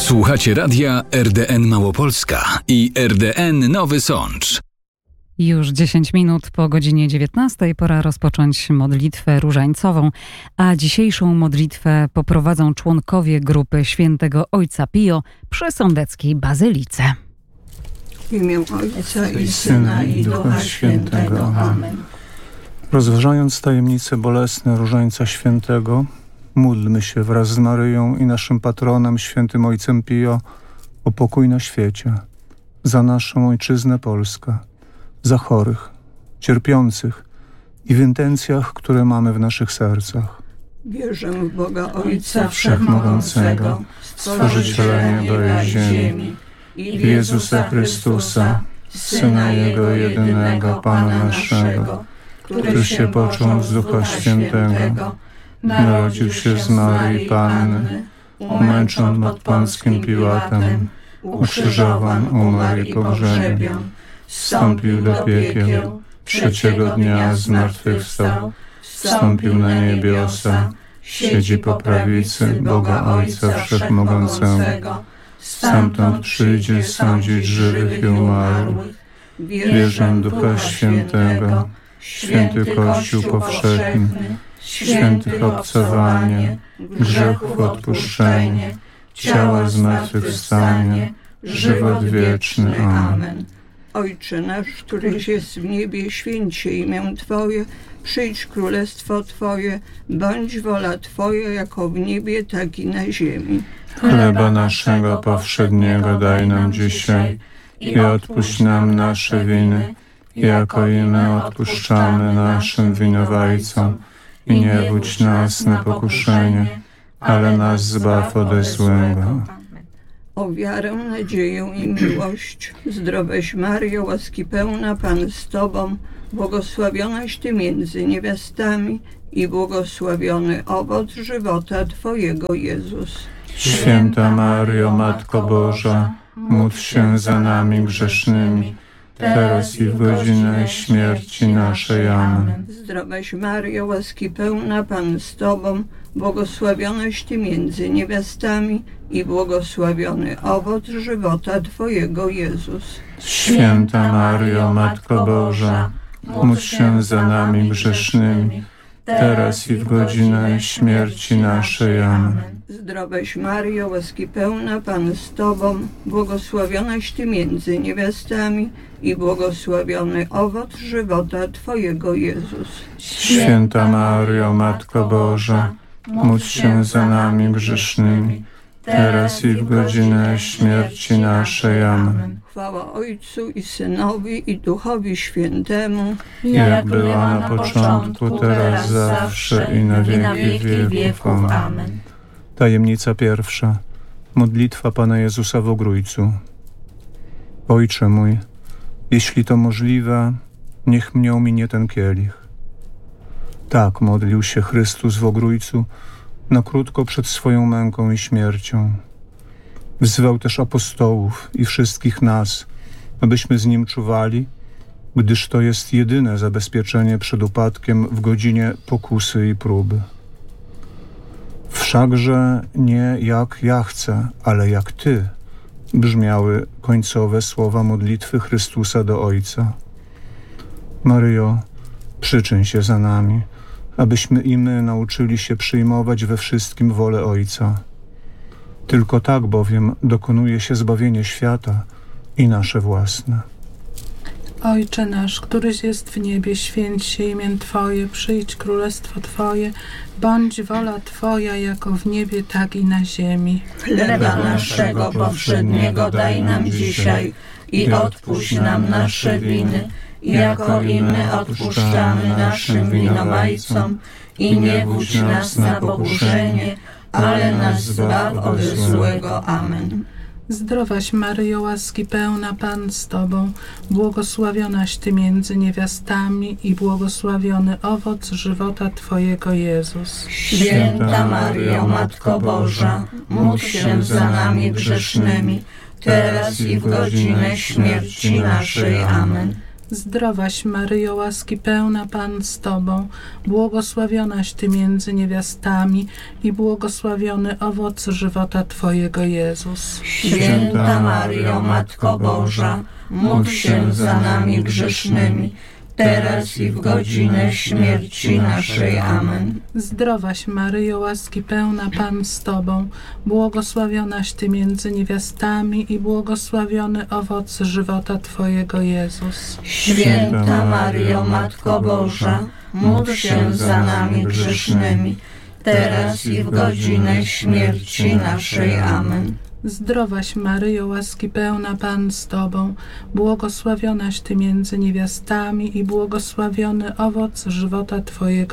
Słuchacie radia RDN Małopolska i RDN Nowy Sącz. Już 10 minut po godzinie 19 pora rozpocząć modlitwę różańcową, a dzisiejszą modlitwę poprowadzą członkowie grupy Świętego Ojca Pio przy sądeckiej bazylice. W imię Ojca i Syna i Ducha Świętego. Amen. Rozważając tajemnice bolesne Różańca Świętego, módlmy się wraz z Maryją i naszym patronem, Świętym Ojcem Pio, o pokój na świecie, za naszą Ojczyznę Polskę, za chorych, cierpiących i w intencjach, które mamy w naszych sercach. Wierzę w Boga Ojca Wszechmogącego, Stworzyciela nieba i ziemi, i w Jezusa Chrystusa, Syna Jego jedynego, Pana naszego, który się począł z Ducha Świętego, narodził się z Maryi Panny, umęczon pod Pąckim Piłatem, ukrzyżowan, umarł i pogrzebion, wstąpił do piekieł, trzeciego dnia zmartwychwstał, wstąpił na niebiosa, siedzi po prawicy Boga Ojca Wszechmogącego, stamtąd przyjdzie sądzić żywych i umarłych. Wierzę w Ducha Świętego, święty Kościół powszechny, świętych obcowanie, grzechów odpuszczenie, ciała zmartwychwstanie, żywot wieczny. Amen. Ojcze nasz, któryś jest w niebie, święć się imię Twoje, przyjdź królestwo Twoje, bądź wola Twoja jako w niebie, tak i na ziemi. Chleba naszego powszedniego daj nam dzisiaj i odpuść nam nasze winy, jako i my odpuszczamy naszym winowajcom. I nie wódź nas na pokuszenie, ale nas zbaw ode złego. O wiarę, nadzieję i miłość, zdrowaś Maryjo, łaski pełna, Pan z Tobą, błogosławionaś Ty między niewiastami i błogosławiony owoc żywota Twojego, Jezus. Święta Maryjo, Matko Boża, módl się za nami grzesznymi, teraz i w godzinę śmierci naszej. Amen. Zdrowaś Maryjo, łaski pełna, Pan z Tobą, błogosławionaś Ty między niewiastami i błogosławiony owoc żywota Twojego, Jezus. Święta Maryjo, Matko Boża, módl się za nami grzesznymi, teraz i w godzinę śmierci naszej. Amen. Zdrowaś Maryjo, łaski pełna, Pan z Tobą, błogosławionaś Ty między niewiastami i błogosławiony owoc żywota Twojego, Jezus. Święta Maryjo, Matko Boża, módl się za nami grzesznymi, teraz i w godzinę śmierci naszej. Amen. Chwała Ojcu i Synowi i Duchowi Świętemu, jak była na początku, teraz, zawsze i na wieki wieków. Amen. Tajemnica pierwsza. Modlitwa Pana Jezusa w Ogrójcu. Ojcze mój, jeśli to możliwe, niech mnie ominie ten kielich. Tak modlił się Chrystus w Ogrójcu na krótko przed swoją męką i śmiercią. Wzywał też apostołów i wszystkich nas, abyśmy z Nim czuwali, gdyż to jest jedyne zabezpieczenie przed upadkiem w godzinie pokusy i próby. Wszakże nie jak ja chcę, ale jak Ty, brzmiały końcowe słowa modlitwy Chrystusa do Ojca. Maryjo, przyczyń się za nami, abyśmy i my nauczyli się przyjmować we wszystkim wolę Ojca. Tylko tak bowiem dokonuje się zbawienie świata i nasze własne. Ojcze nasz, któryś jest w niebie, święć się imię Twoje, przyjdź królestwo Twoje, bądź wola Twoja jako w niebie, tak i na ziemi. Chleba naszego powszedniego daj nam dzisiaj i odpuść nam nasze winy, jako i my odpuszczamy naszym winowajcom, i nie wódź nas na pokuszenie, ale nas zbaw ode złego. Amen. Zdrowaś Maryjo, łaski pełna, Pan z Tobą, błogosławionaś Ty między niewiastami i błogosławiony owoc żywota Twojego, Jezus. Święta Maryjo, Matko Boża, módl się za nami grzesznymi, teraz i w godzinę śmierci naszej. Amen. Zdrowaś Maryjo, łaski pełna, Pan z Tobą, błogosławionaś Ty między niewiastami i błogosławiony owoc żywota Twojego, Jezus. Święta Maryjo, Matko Boża, módl się za nami grzesznymi, teraz i w godzinę śmierci naszej. Amen. Zdrowaś Maryjo, łaski pełna, Pan z Tobą, błogosławionaś Ty między niewiastami i błogosławiony owoc żywota Twojego, Jezus. Święta Maryjo, Matko Boża, módl się za nami grzesznymi, teraz i w godzinę śmierci naszej. Amen. Zdrowaś Maryjo, łaski pełna, Pan z Tobą, błogosławionaś Ty między niewiastami i błogosławiony owoc żywota Twojego,